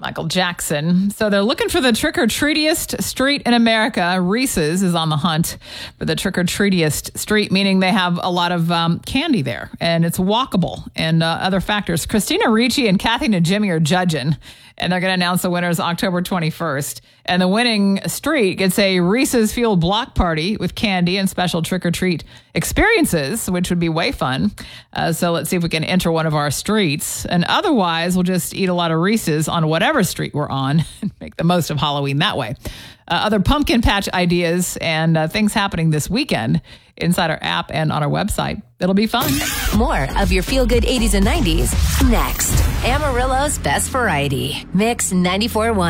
Michael Jackson. So they're looking for the trick-or-treatiest street in America. Reese's is on the hunt for the trick-or-treatiest street, meaning they have a lot of candy there, and it's walkable and other factors. Christina Ricci and Kathy Najimy are judging, and they're going to announce the winners October 21st. And the winning street gets a Reese's fueled block party with candy and special trick-or-treat experiences, which would be way fun. So let's see if we can enter one of our streets. And otherwise, we'll just eat a lot of Reese's on whatever street we're on and make the most of Halloween that way. Other pumpkin patch ideas and things happening this weekend inside our app and on our website. It'll be fun. More of your feel-good 80s and 90s next. Amarillo's Best Variety. Mix 94.1.